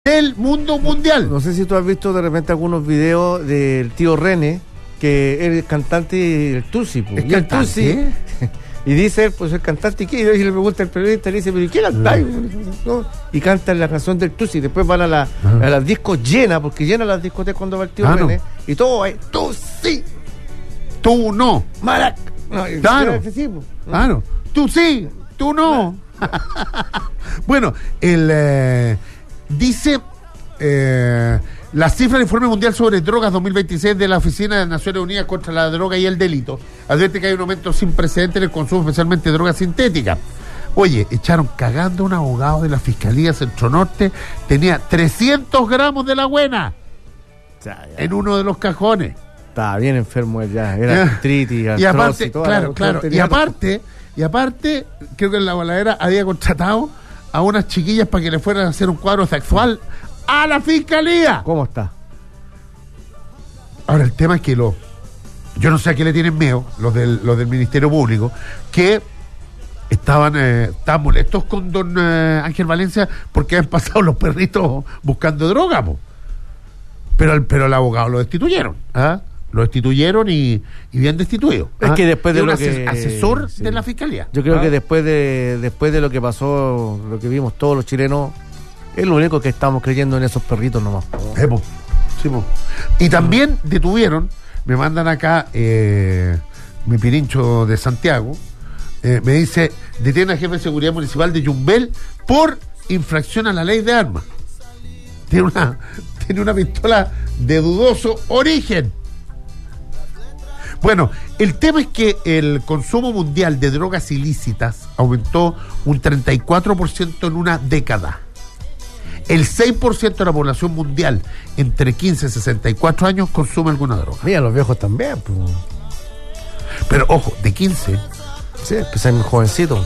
del mundo mundial. No sé si tú has visto de repente algunos videos del tío René, que es el cantante del Tusi. ¿Es cantante? Y dice él, pues el cantante, ¿qué? Y le pregunta al periodista, le dice, ¿pero qué cantáis? ¿No? Y cantan la canción del Tusi. Después van a las discos llenas, porque llenan las discotecas cuando va el tío René. No. Y todo ahí, Tusi. Tú no. Marac. No, claro. Claro. Tú sí, tú no. Bueno, dice las cifras del Informe Mundial sobre Drogas 2026 de la Oficina de Naciones Unidas contra la Droga y el Delito advierte que hay un aumento sin precedentes en el consumo, especialmente de drogas sintéticas. Oye, echaron cagando a un abogado de la Fiscalía Centro Norte, tenía 300 gramos de la buena en uno de los cajones. Estaba bien enfermo él ya, era artritis, y aparte, claro, y aparte, creo que en la baladera había contratado a unas chiquillas para que le fueran a hacer un cuadro sexual a la Fiscalía. ¿Cómo está? Ahora, el tema es que yo no sé a qué le tienen miedo, los del Ministerio Público, que estaban molestos con don Ángel Valencia porque han pasado los perritos buscando droga, po. Pero al abogado lo destituyeron, ¿ah? Lo destituyeron y bien destituido. Es que después de un lo que asesor de la Fiscalía. Yo creo que después de lo que pasó, lo que vimos todos los chilenos, es lo único que estamos creyendo en esos perritos nomás. Sí, y también detuvieron, me mandan acá mi pirincho de Santiago, me dice, detiene al jefe de seguridad municipal de Yumbel por infracción a la ley de armas. Tiene una pistola de dudoso origen. Bueno, el tema es que el consumo mundial de drogas ilícitas aumentó un 34% en una década. El 6% de la población mundial entre 15 y 64 años consume alguna droga. Mira, los viejos también, pues. Pero ojo, de 15. Sí, pues hay un jovencito.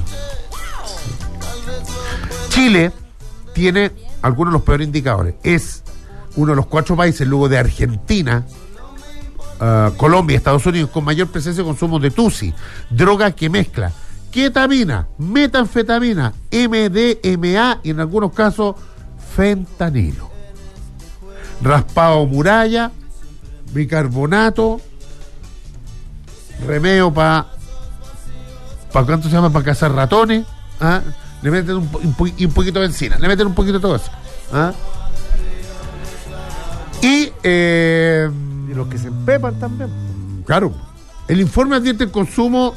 Chile tiene algunos de los peores indicadores. Es uno de los 4 países, luego de Argentina, Colombia y Estados Unidos, con mayor presencia de consumo de Tusi, droga que mezcla ketamina, metanfetamina, MDMA y en algunos casos fentanilo. Raspado muralla, bicarbonato, remedio para ¿cuánto se llama? Para cazar ratones, ¿ah? Le meten un poquito de benzina, le meten un poquito de todo eso, ¿ah? Y los que se empepan también. Claro. El informe advierte el consumo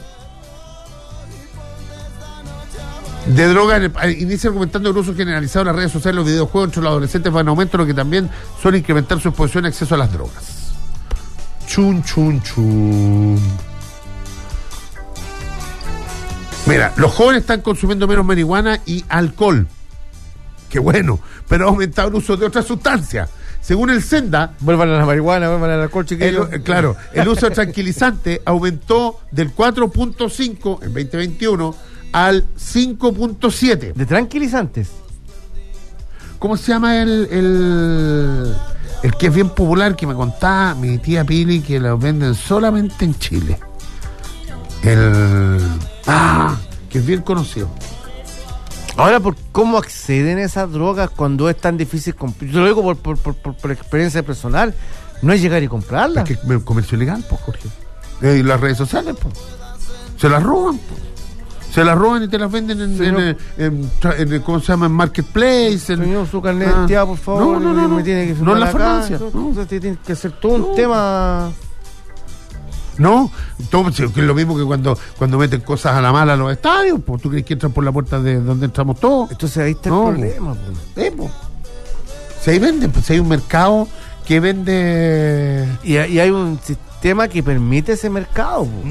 de droga inicia argumentando el uso generalizado de las redes sociales, los videojuegos entre los adolescentes va en aumento, lo que también suele incrementar su exposición y acceso a las drogas. Chun. Mira, los jóvenes están consumiendo menos marihuana y alcohol. Qué bueno, pero ha aumentado el uso de otras sustancias. Según el Senda, vuelvan a la marihuana, vuelvan al alcohol, chiquillos. Claro, el uso de tranquilizante aumentó del 4.5 en 2021 al 5.7. ¿De tranquilizantes? ¿Cómo se llama el que es bien popular, que me contaba mi tía Pili, que lo venden solamente en Chile? Que es bien conocido. Ahora, ¿por cómo acceden a esas drogas cuando es tan difícil? Yo lo digo por experiencia personal. No es llegar y comprarlas. Es que el comercio ilegal, pues, Jorge. Y las redes sociales, pues. Se las roban, pues. Se las roban y te las venden en ¿cómo se llama? En Marketplace. Señor, su carnet ya, por favor. No. Me tiene que no en la farmacia. No. O sea, tiene que ser todo un tema. No, que es lo mismo que cuando meten cosas a la mala a los estadios, pues tú crees que entran por la puerta de donde entramos todos. Entonces ahí está el problema, pues. Si ahí venden, pues hay un mercado que vende. Y hay un sistema que permite ese mercado, pues.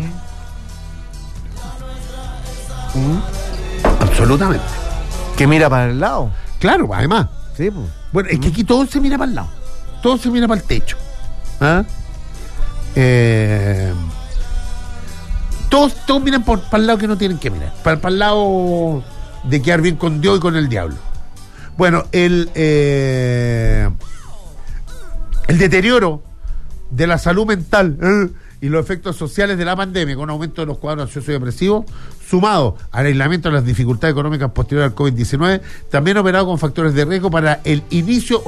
Absolutamente. Que mira para el lado. Claro, además. Sí, pues. Bueno, es que aquí todo se mira para el lado. Todo se mira para el techo. ¿Ah? Todos miran para el lado que no tienen que mirar, para el lado de quedar bien con Dios y con el diablo. Bueno, el deterioro de la salud mental y los efectos sociales de la pandemia, con aumento de los cuadros ansiosos y depresivos, sumado al aislamiento de las dificultades económicas posteriores al COVID-19, también ha operado con factores de riesgo para el inicio